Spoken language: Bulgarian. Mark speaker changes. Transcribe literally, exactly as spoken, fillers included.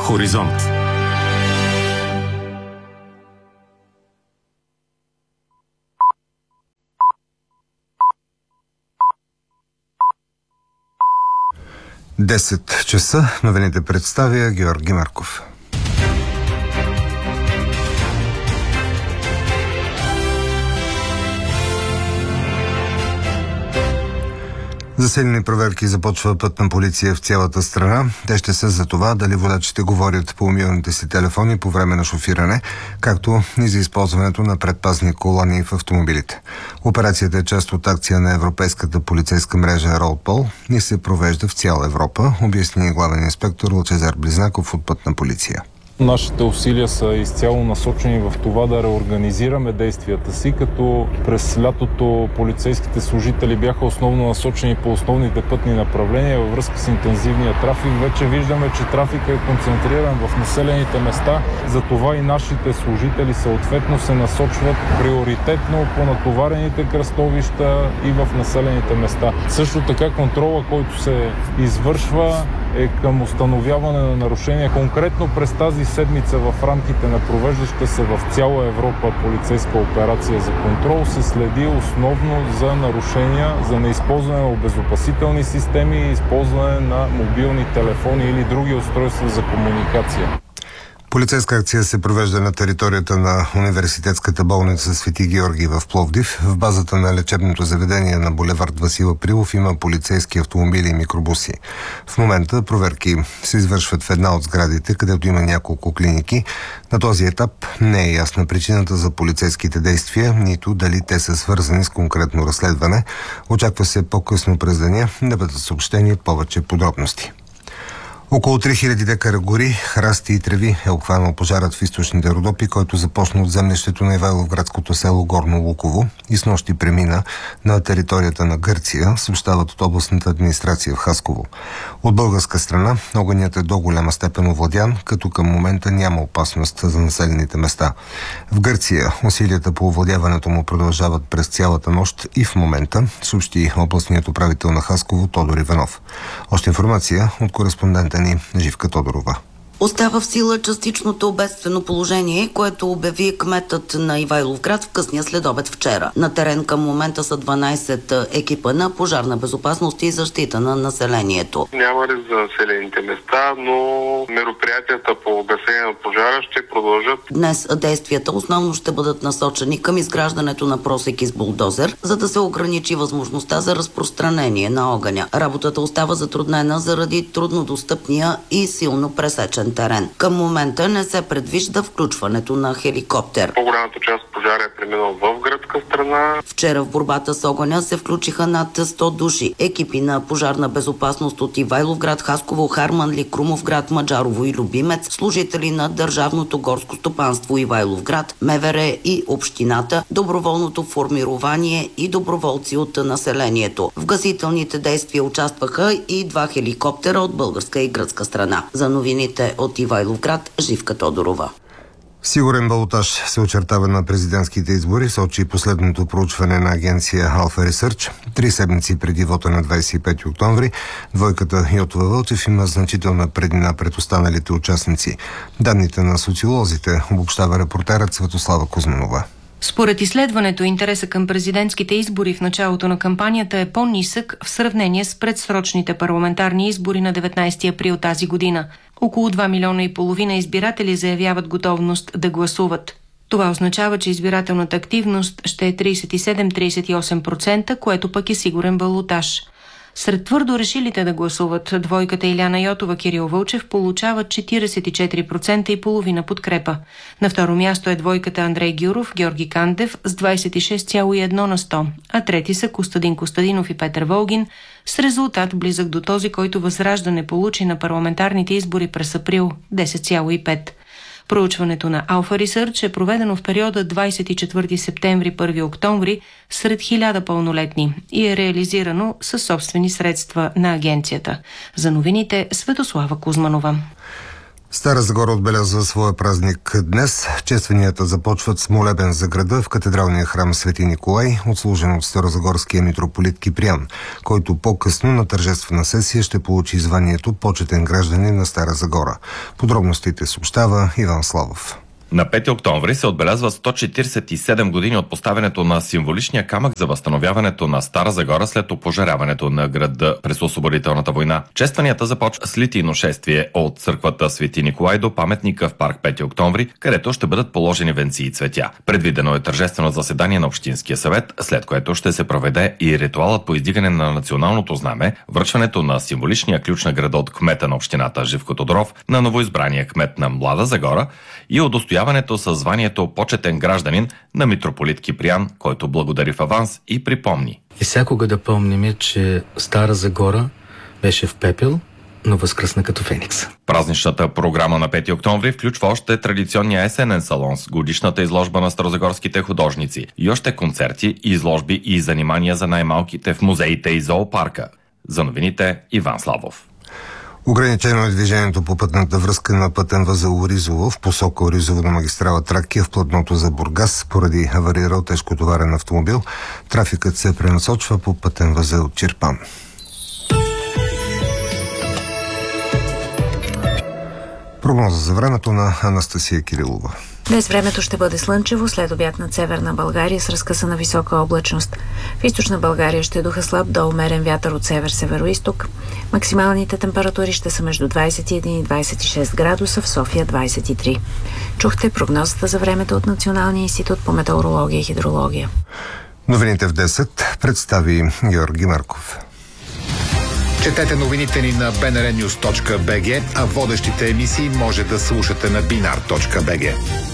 Speaker 1: Хоризонт.
Speaker 2: десет часа. Новините представя Георги Марков. Засилени проверки започва пътна полиция в цялата страна. Те ще са за това дали водачите говорят по мобилните си телефони по време на шофиране, както и за използването на предпазни колони в автомобилите. Операцията е част от акция на Европейската полицейска мрежа Роудпол и се провежда в цяла Европа, обясни главен инспектор Лъчезар Близнаков от пътна полиция.
Speaker 3: Нашите усилия са изцяло насочени в това да реорганизираме действията си, като през лятото полицейските служители бяха основно насочени по основните пътни направления във връзка с интензивния трафик. Вече виждаме, че трафика е концентриран в населените места, затова и нашите служители съответно се насочват приоритетно по натоварените кръстовища и в населените места. Също така контрола, който се извършва, е към установяване на нарушения. Конкретно през тази седмица в рамките на провеждаща се в цяла Европа полицейска операция за контрол се следи основно за нарушения за неизползване на обезопасителни системи и използване на мобилни телефони или други устройства за комуникация.
Speaker 2: Полицейска акция се провежда на територията на Университетската болница Свети Георги в Пловдив. В базата на лечебното заведение на булевард Васил Априлов има полицейски автомобили и микробуси. В момента проверки се извършват в една от сградите, където има няколко клиники. На този етап не е ясна причината за полицейските действия, нито дали те са свързани с конкретно разследване. Очаква се по-късно през деня да бъдат съобщени повече подробности. Около три хиляди декара гори, храсти и треви е обхванал пожарът в източните Родопи, който започна от землището на Ивайловградското село Горно Луково и снощи премина на територията на Гърция, съобщават от областната администрация в Хасково. От българска страна огънят е до голяма степен овладян, като към момента няма опасност за населените места. В Гърция усилията по овладяването му продължават през цялата нощ и в момента, съобщи областният управител на Хасково Тодор Иванов. Още информация от кореспондента ни Живка Тодорова.
Speaker 4: Остава в сила частичното бедствено положение, което обяви кметът на Ивайловград в късния следобед вчера. На терен към момента са дванайсет екипа на пожарна безопасност и защита на населението.
Speaker 5: Няма риск за населените места, но мероприятията по гасене на пожара ще продължат.
Speaker 4: Днес действията основно ще бъдат насочени към изграждането на просеки с булдозер, за да се ограничи възможността за разпространение на огъня. Работата остава затруднена заради труднодостъпния и силно пресечен терен. Към момента не се предвижда включването на хеликоптер.
Speaker 5: По-голямата част от пожара е преминал в гръцка страна.
Speaker 4: Вчера в борбата с огъня се включиха над сто души. Екипи на пожарна безопасност от Ивайловград, Хасково, Харманли, Крумовград, Маджарово и Любимец, служители на Държавното горско стопанство Ивайловград, МВР и общината, доброволното формирование и доброволци от населението. В гасителните действия участваха и два хеликоптера от българска и гръцка страна. За новините от Ивайловград, Живка Тодорова.
Speaker 2: Сигурен балотаж се очертава на президентските избори, сочи последното проучване на агенция Alpha Research. Три седмици преди вота на двадесет и пети октомври, двойката Йотова Вълчев има значителна преднина пред останалите участници. Данните на социолозите обобщава репортерът Светослава Кузманова.
Speaker 6: Според изследването, интереса към президентските избори в началото на кампанията е по-нисък в сравнение с предсрочните парламентарни избори на деветнадесети април тази година. Около два милиона и половина избиратели заявяват готовност да гласуват. Това означава, че избирателната активност ще е тридесет и седем до тридесет и осем процента, което пък е сигурен балотаж. Сред твърдо решилите да гласуват, двойката Иляна Йотова Кирил Вълчев получават четиридесет и четири процента и половина подкрепа. На второ място е двойката Андрей Гюров Георги Кандев с двадесет и шест цяло и едно на сто, а трети са Костадин Костадинов и Петър Волгин с резултат близък до този, който Възраждане получи на парламентарните избори през април – десет цяло и пет. Проучването на Alpha Research е проведено в периода двадесет и четвърти септември – първи октомври сред хиляда пълнолетни и е реализирано със собствени средства на агенцията. За новините Светослава Кузманова.
Speaker 2: Стара Загора отбелязва своя празник днес. Честванията започват с молебен за града в катедралния храм Свети Николай, отслужен от старозагорския митрополит Киприян, който по-късно на тържествена сесия ще получи званието почетен гражданин на Стара Загора. Подробностите съобщава Иван Славов.
Speaker 1: На пети октомври се отбелязва сто четиридесет и седем години от поставянето на символичния камък за възстановяването на Стара Загора след опожаряването на града през освободителната война. Честванията започват с литийно шествие от църквата Свети Николай до паметника в парк пети октомври, където ще бъдат положени венци и цветя. Предвидено е тържествено заседание на Общинския съвет, след което ще се проведе и ритуалът по издигане на националното знаме, връчването на символичния ключ на града от кмета на общината Живко Тодоров на новоизбрания кмет на Млада Загора и удостояването със званието почетен гражданин на митрополит Киприян, който благодари в аванс и припомни.
Speaker 7: И всякога да помним, че Стара Загора беше в пепел, но възкръсна като феникс.
Speaker 1: Празничната програма на пети октомври включва още традиционния есенен салон с годишната изложба на старозагорските художници и още концерти, изложби и занимания за най-малките в музеите и зоопарка. За новините Иван Славов.
Speaker 2: Ограничено е движението по пътната връзка на пътен възел Оризово в посока Оризово на магистрала Тракия в платното за Бургас поради аварирал тежкотоварен автомобил. Трафикът се пренасочва по пътен възел Чирпан. Прогноза за времето на Анастасия Кирилова.
Speaker 8: Днес времето ще бъде слънчево, след обяд над Северна България с разкъсана висока облачност. В Източна България ще духа слаб до умерен вятър от север-североизток. Максималните температури ще са между двадесет и един и двадесет и шест градуса, в София двадесет и три. Чухте прогнозата за времето от Националния институт по метеорология и хидрология.
Speaker 2: Новините в десет представи Георги Марков.
Speaker 9: Четете новините ни на би ен ар нюз точка би джи, а водещите емисии може да слушате на бинар точка би джи.